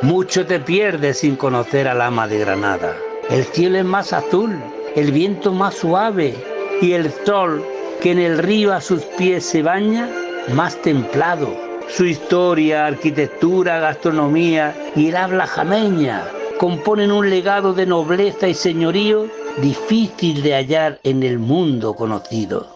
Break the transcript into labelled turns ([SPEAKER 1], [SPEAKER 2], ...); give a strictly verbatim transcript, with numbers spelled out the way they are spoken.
[SPEAKER 1] Mucho te pierdes sin conocer al ama de Granada. El cielo es más azul, el viento más suave y el sol que en el río a sus pies se baña, más templado. Su historia, arquitectura, gastronomía y el habla jameña componen un legado de nobleza y señorío difícil de hallar en el mundo conocido.